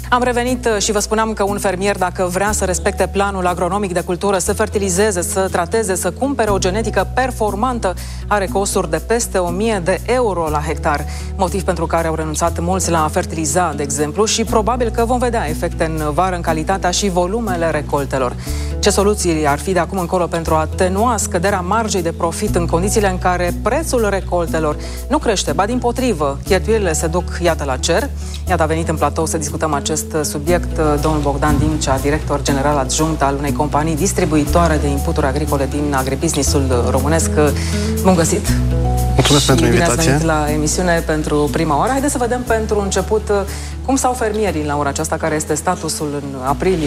Am revenit și vă spuneam că un fermier, dacă vrea să respecte planul agronomic de cultură, să fertilizeze, să trateze, să cumpere o genetică performantă, are costuri de peste 1000 de euro la hectar. Motiv pentru care au renunțat mulți la a fertiliza, de exemplu, și probabil că vom vedea efecte în vară în calitatea și volumele recoltelor. Ce soluții ar fi de acum încolo pentru a atenua scăderea marjei de profit în condițiile în care prețul recoltelor nu crește, ba dimpotrivă, cheltuielile se duc, iată, la cer? Iată, a venit în platou să discutăm acest subiect domnul Bogdan Dimcea, director general adjunct al unei companii distribuitoare de inputuri agricole din agribusinessul românesc. Bun găsit! Mulțumesc pentru invitație! Bine ați venit la emisiune pentru prima oară. Haideți să vedem pentru început cum stau fermierii la ora aceasta, care este statusul în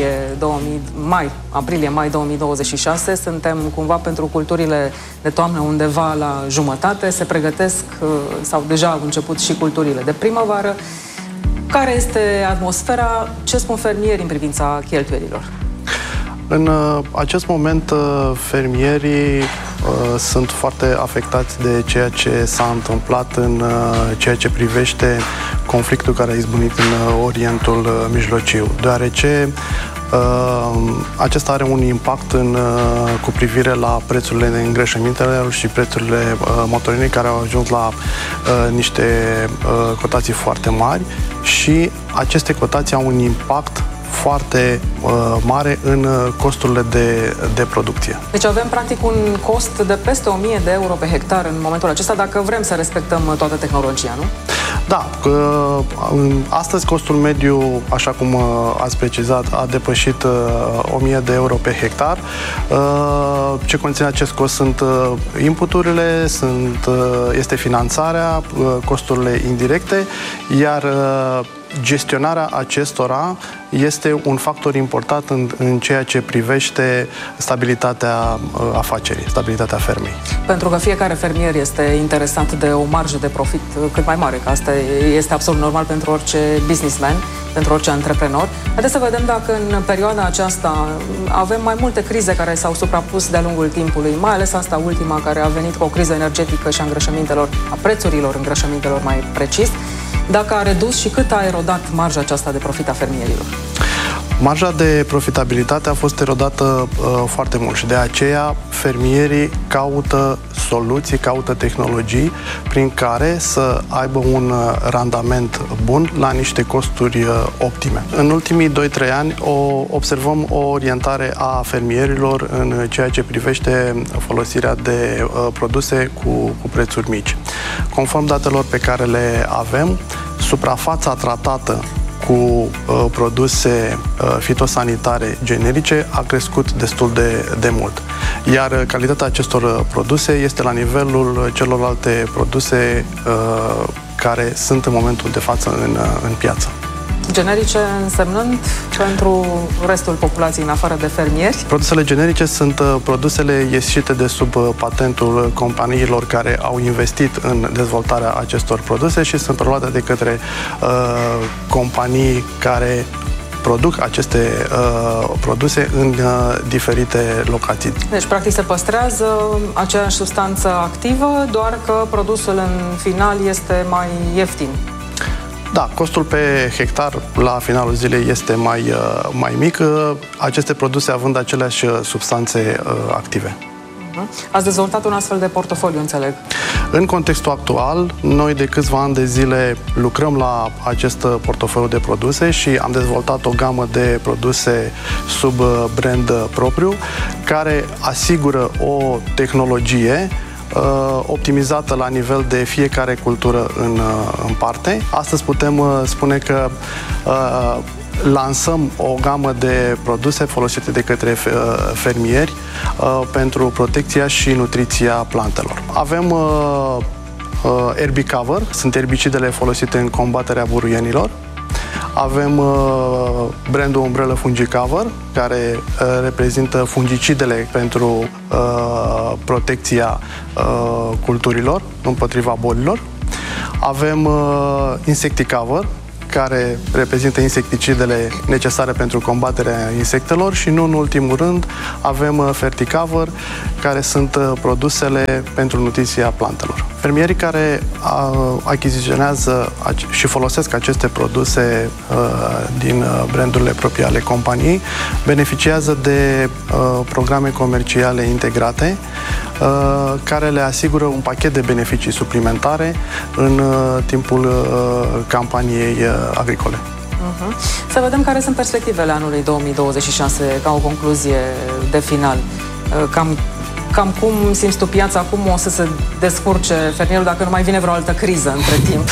aprilie-mai 2026. Suntem cumva pentru culturile de toamnă undeva la jumătate. Se pregătesc sau deja au început și culturile de primăvară. Care este atmosfera? Ce spun fermierii în privința cheltuielilor? În acest moment, fermierii sunt foarte afectați de ceea ce s-a întâmplat în ceea ce privește conflictul care a izbunit în Orientul Mijlociu, deoarece acesta are un impact cu privire la prețurile de îngrășămintelor și prețurile motorinei, care au ajuns la niște cotații foarte mari, și aceste cotații au un impact foarte mare în costurile de producție. Deci avem practic un cost de peste 1000 de euro pe hectar în momentul acesta, dacă vrem să respectăm toată tehnologia, nu? Da, astăzi costul mediu, așa cum ați precizat, a depășit 1000 de euro pe hectar. Ce conține acest cost sunt inputurile, este finanțarea, costurile indirecte, iar gestionarea acestora este un factor important în ceea ce privește stabilitatea afacerii, stabilitatea fermei. Pentru că fiecare fermier este interesat de o marjă de profit cât mai mare, că asta este absolut normal pentru orice businessman, pentru orice antreprenor. Haideți să vedem dacă în perioada aceasta avem mai multe crize care s-au suprapus de-a lungul timpului, mai ales asta ultima, care a venit cu o criză energetică și a îngrășămintelor, a prețurilor îngrășămintelor mai precis, dacă a redus și cât a erodat marja aceasta de profit a fermierilor. Marja de profitabilitate a fost erodată foarte mult și de aceea fermierii caută soluții, caută tehnologii prin care să aibă un randament bun la niște costuri optime. În ultimii 2-3 ani observăm o orientare a fermierilor în ceea ce privește folosirea de produse cu prețuri mici. Conform datelor pe care le avem, suprafața tratată cu produse fitosanitare generice a crescut destul de mult. Iar calitatea acestor produse este la nivelul celorlalte produse care sunt în momentul de față în piață. Generice însemnând pentru restul populației, în afară de fermieri? Produsele generice sunt produsele ieșite de sub patentul companiilor care au investit în dezvoltarea acestor produse și sunt preluate de către companii care produc aceste produse în diferite locații. Deci, practic, se păstrează aceeași substanță activă, doar că produsul în final este mai ieftin. Da, costul pe hectar la finalul zilei este mai mic, aceste produse având aceleași substanțe active. Ați dezvoltat un astfel de portofoliu, înțeleg. În contextul actual, noi de câțiva ani de zile lucrăm la acest portofoliu de produse și am dezvoltat o gamă de produse sub brand propriu, care asigură o tehnologie optimizată la nivel de fiecare cultură în parte. Astăzi putem spune că lansăm o gamă de produse folosite de către fermieri pentru protecția și nutriția plantelor. Avem Herbicover, sunt erbicidele folosite în combaterea buruienilor. Avem brandul Umbrella Fungicover, care reprezintă fungicidele pentru protecția culturilor împotriva bolilor. Avem Insecticover, care reprezintă insecticidele necesare pentru combaterea insectelor și, nu în ultimul rând, avem Ferticover, care sunt produsele pentru nutriția plantelor. Fermierii care achiziționează și folosesc aceste produse din brandurile proprii ale companiei beneficiază de programe comerciale integrate care le asigură un pachet de beneficii suplimentare în timpul campaniei agricole. Să vedem care sunt perspectivele anului 2026 ca o concluzie de final. Cam cum simți tu piața, acum o să se descurce fermierul dacă nu mai vine vreo altă criză între timp?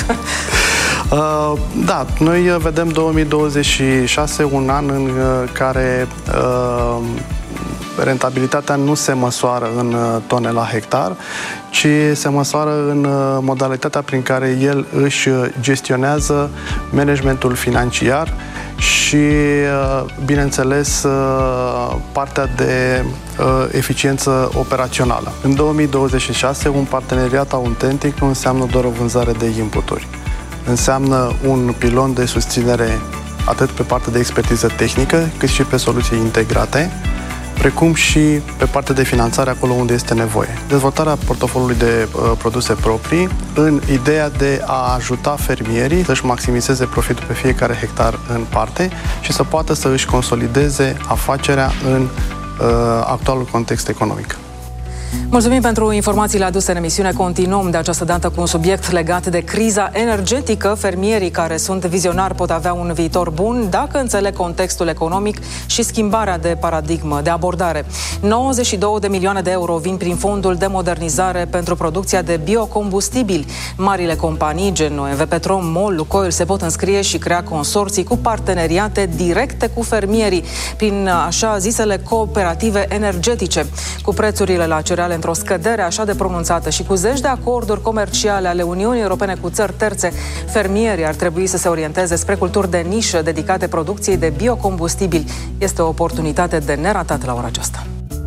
Da, noi vedem 2026 un an în care rentabilitatea nu se măsoară în tone la hectar, ci se măsoară în modalitatea prin care el își gestionează managementul financiar și, bineînțeles, partea de eficiență operațională. În 2026, un parteneriat autentic nu înseamnă doar o vânzare de inputuri. Înseamnă un pilon de susținere atât pe partea de expertiză tehnică, cât și pe soluții integrate, precum și pe partea de finanțare acolo unde este nevoie. Dezvoltarea portofoliului de produse proprii în ideea de a ajuta fermierii să-și maximizeze profitul pe fiecare hectar în parte și să poată să își consolideze afacerea în actualul context economic. Mulțumim pentru informațiile aduse în emisiune. Continuăm de această dată cu un subiect legat de criza energetică. Fermierii care sunt vizionari pot avea un viitor bun dacă înțeleg contextul economic și schimbarea de paradigmă, de abordare. 92 de milioane de euro vin prin fondul de modernizare pentru producția de biocombustibili. Marile companii, gen OMV Petrom, MOL, Lukoil, se pot înscrie și crea consorții cu parteneriate directe cu fermierii, prin așa zisele cooperative energetice. Cu prețurile la cereale într-o scădere așa de pronunțată și cu zeci de acorduri comerciale ale Uniunii Europene cu țări terțe, fermierii ar trebui să se orienteze spre culturi de nișă dedicate producției de biocombustibili. Este o oportunitate de neratat la ora aceasta.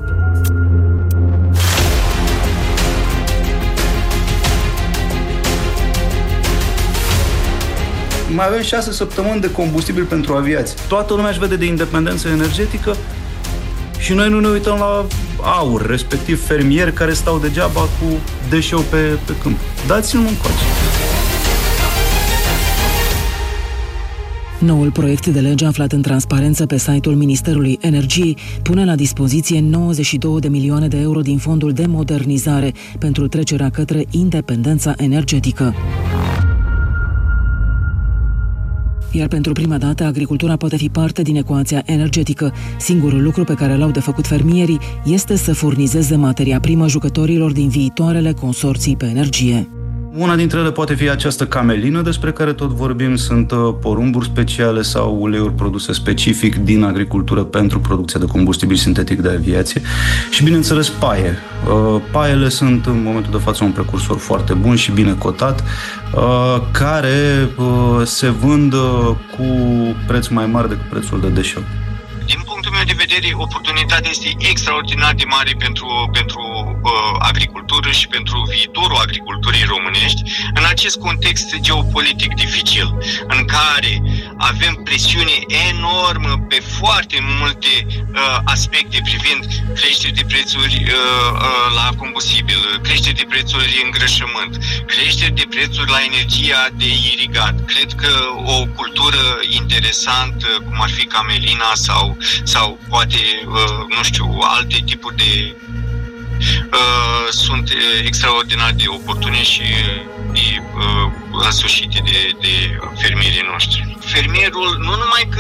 Mai avem 6 săptămâni de combustibil pentru aviație. Toată lumea își vede de independență energetică și noi nu ne uităm la aur, respectiv fermieri care stau degeaba cu deșeu pe câmp. Dați-mi un coace. Noul proiect de lege aflat în transparență pe site-ul Ministerului Energiei pune la dispoziție 92 de milioane de euro din fondul de modernizare pentru trecerea către independența energetică. Iar pentru prima dată, agricultura poate fi parte din ecuația energetică. Singurul lucru pe care l-au de făcut fermierii este să furnizeze materia primă jucătorilor din viitoarele consorții pe energie. Una dintre ele poate fi această camelină despre care tot vorbim, sunt porumburi speciale sau uleiuri produse specific din agricultură pentru producția de combustibil sintetic de aviație și, bineînțeles, paie. Paiele sunt în momentul de față un precursor foarte bun și bine cotat, care se vând cu preț mai mare decât prețul de deșeu. Din punctul meu de vedere, oportunitatea este extraordinar de mare pentru agricultură și pentru viitorul agriculturii românești, în acest context geopolitic dificil, în care avem presiune enormă pe foarte multe aspecte privind creșteri de prețuri la combustibil, creșteri de prețuri în îngrășământ, creșteri de prețuri la energia de irigat. Cred că o cultură interesantă, cum ar fi camelina sau poate, nu știu, alte tipuri de sunt extraordinar de oportune și însușite de fermierii noștri. Fermierul nu numai că